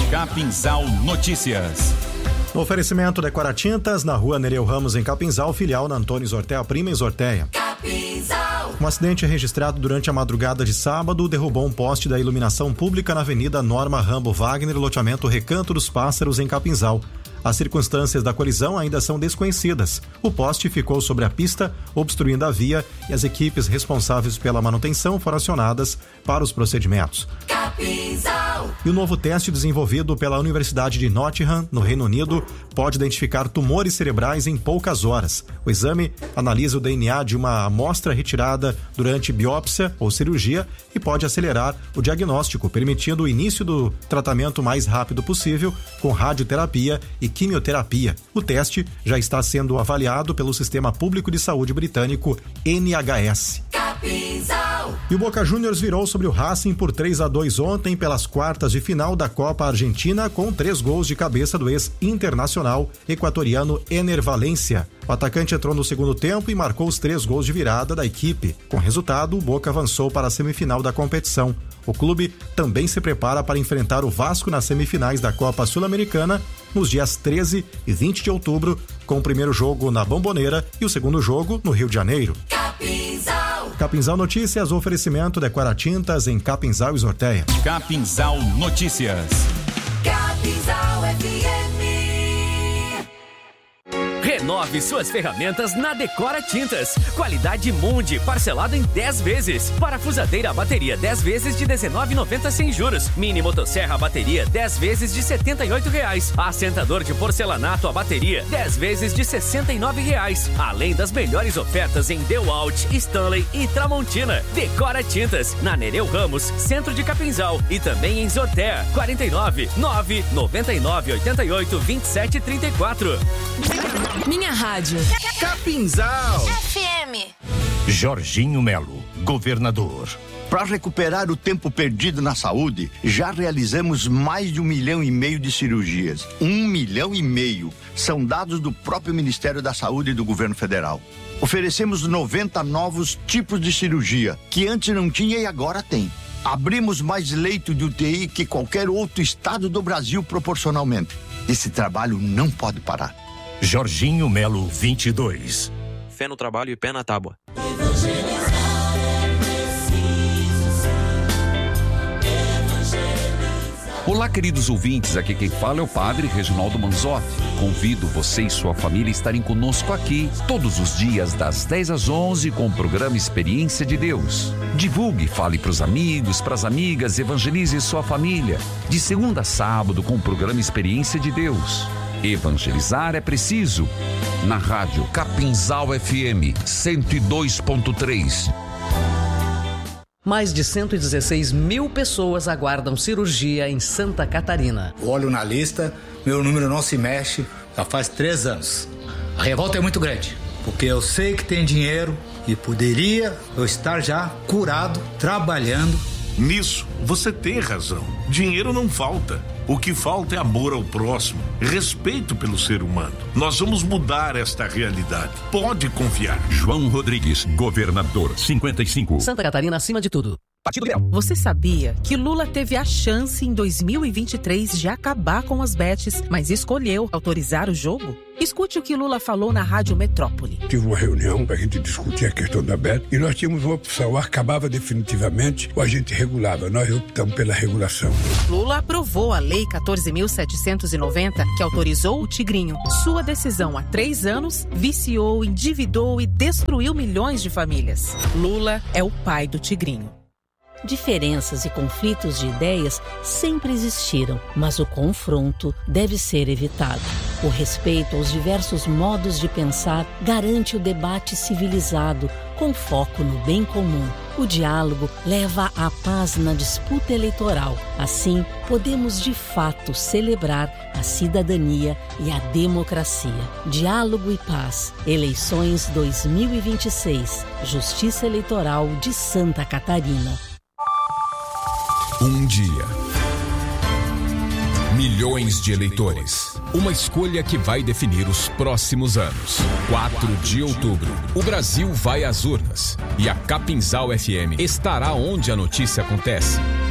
Capinzal Notícias. No oferecimento Decora Tintas, na rua Nereu Ramos, em Capinzal, filial na Antônio Zortea Prima, em Zortea. Capinzal. Um acidente registrado durante a madrugada de sábado derrubou um poste da iluminação pública na Avenida Norma Rambo Wagner, loteamento Recanto dos Pássaros, em Capinzal. As circunstâncias da colisão ainda são desconhecidas. O poste ficou sobre a pista, obstruindo a via, e as equipes responsáveis pela manutenção foram acionadas para os procedimentos. Capinzal. E o novo teste desenvolvido pela Universidade de Nottingham, no Reino Unido, pode identificar tumores cerebrais em poucas horas. O exame analisa o DNA de uma amostra retirada durante biópsia ou cirurgia e pode acelerar o diagnóstico, permitindo o início do tratamento mais rápido possível com radioterapia e quimioterapia. O teste já está sendo avaliado pelo Sistema Público de Saúde britânico NHS. Capinzal. E o Boca Juniors virou sobre o Racing por 3-2 ontem pelas quartas de final da Copa Argentina, com 3 gols de cabeça do ex-internacional equatoriano Ener Valencia. O atacante entrou no segundo tempo e marcou os 3 gols de virada da equipe. Com resultado, o Boca avançou para a semifinal da competição. O clube também se prepara para enfrentar o Vasco nas semifinais da Copa Sul-Americana nos dias 13 e 20 de outubro, com o primeiro jogo na Bombonera e o segundo jogo no Rio de Janeiro. Capinzal. Capinzal Notícias, oferecimento Decora Tintas em Capinzal e Zortea. Capinzal Notícias. Capinzal FM. Renove suas ferramentas na Decora Tintas. Qualidade Mundi, parcelado em 10 vezes. Parafusadeira a bateria 10 vezes de R$19,90 sem juros. Mini motosserra a bateria 10 vezes de R$78. Assentador de porcelanato a bateria 10 vezes de R$69. Além das melhores ofertas em DeWalt, Stanley e Tramontina. Decora Tintas, na Nereu Ramos, centro de Capinzal, e também em Zortea, 49 999 88 27 34. Minha rádio. Capinzal FM. Jorginho Melo, governador. Para recuperar o tempo perdido na saúde, já realizamos mais de 1,5 milhão de cirurgias. 1,5 milhão. São dados do próprio Ministério da Saúde e do Governo Federal. Oferecemos 90 novos tipos de cirurgia, que antes não tinha e agora tem. Abrimos mais leito de UTI que qualquer outro estado do Brasil proporcionalmente. Esse trabalho não pode parar. Jorginho Melo 22. Fé no trabalho e pé na tábua. Olá, queridos ouvintes, aqui quem fala é o Padre Reginaldo Manzotti. Convido você e sua família a estarem conosco aqui todos os dias das 10 às 11 com o programa Experiência de Deus. Divulgue, fale para os amigos, para as amigas, evangelize sua família. De segunda a sábado com o programa Experiência de Deus. Evangelizar é preciso. Na rádio Capinzal FM 102.3. Mais de 116 mil pessoas aguardam cirurgia em Santa Catarina. Olho na lista, meu número não se mexe, já faz 3 anos. A revolta é muito grande, porque eu sei que tem dinheiro e poderia eu estar já curado, trabalhando. Nisso, você tem razão. Dinheiro não falta. O que falta é amor ao próximo, respeito pelo ser humano. Nós vamos mudar esta realidade. Pode confiar. João Rodrigues, governador, 55. Santa Catarina acima de tudo. Partido Liberal. Você sabia que Lula teve a chance em 2023 de acabar com as bets, mas escolheu autorizar o jogo? Escute o que Lula falou na Rádio Metrópole. Tive uma reunião para a gente discutir a questão da bet e nós tínhamos uma opção, acabava definitivamente ou a gente regulava. Nós optamos pela regulação. Lula aprovou a Lei 14.790, que autorizou o Tigrinho. Sua decisão há 3 anos viciou, endividou e destruiu milhões de famílias. Lula é o pai do Tigrinho. Diferenças e conflitos de ideias sempre existiram, mas o confronto deve ser evitado. O respeito aos diversos modos de pensar garante o debate civilizado, com foco no bem comum. O diálogo leva à paz na disputa eleitoral. Assim, podemos de fato celebrar a cidadania e a democracia. Diálogo e paz. Eleições 2026. Justiça Eleitoral de Santa Catarina. Um dia. Milhões de eleitores. Uma escolha que vai definir os próximos anos. 4 de outubro. O Brasil vai às urnas. E a Capinzal FM estará onde a notícia acontece.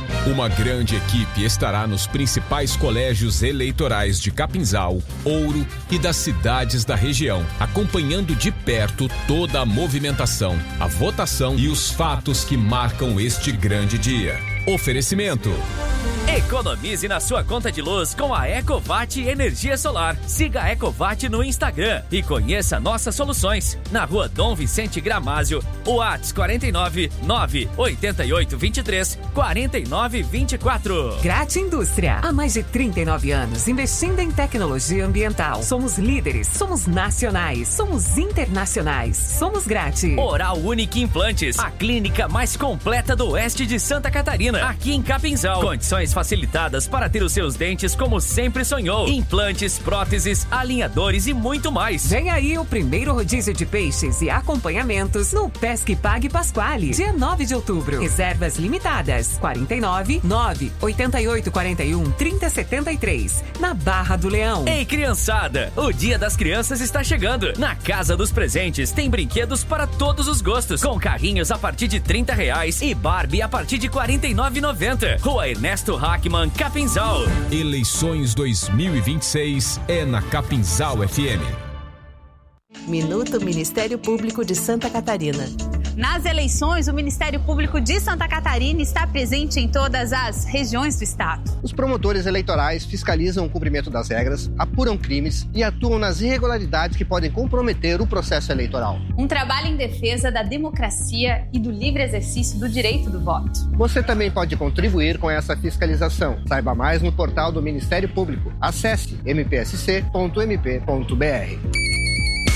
Uma grande equipe estará nos principais colégios eleitorais de Capinzal, Ouro e das cidades da região, acompanhando de perto toda a movimentação, a votação e os fatos que marcam este grande dia. Oferecimento: economize na sua conta de luz com a Ecovat Energia Solar. Siga a Ecovat no Instagram e conheça nossas soluções. Na rua Dom Vicente Gramásio, WhatsApp 49 988 23 49 24. Grate Indústria. Há mais de 39 anos investindo em tecnologia ambiental. Somos líderes, somos nacionais, somos internacionais, somos Grate. Oral Unique Implantes, a clínica mais completa do oeste de Santa Catarina, aqui em Capinzal. Condições facilitadas para ter os seus dentes como sempre sonhou. Implantes, próteses, alinhadores e muito mais. Vem aí o primeiro rodízio de peixes e acompanhamentos no Pesque Pague Pasquale, dia 9 de outubro. Reservas limitadas. 49 988 41 30 73, na Barra do Leão. Ei, criançada, o Dia das Crianças está chegando. Na Casa dos Presentes tem brinquedos para todos os gostos, com carrinhos a partir de R$30 e Barbie a partir de R$49,90. Rua Ernesto Hackman, Capinzal. Eleições 2026 é na Capinzal FM. Minuto Ministério Público de Santa Catarina. Nas eleições, o Ministério Público de Santa Catarina está presente em todas as regiões do estado. Os promotores eleitorais fiscalizam o cumprimento das regras, apuram crimes e atuam nas irregularidades que podem comprometer o processo eleitoral. Um trabalho em defesa da democracia e do livre exercício do direito do voto. Você também pode contribuir com essa fiscalização. Saiba mais no portal do Ministério Público. Acesse mpsc.mp.br.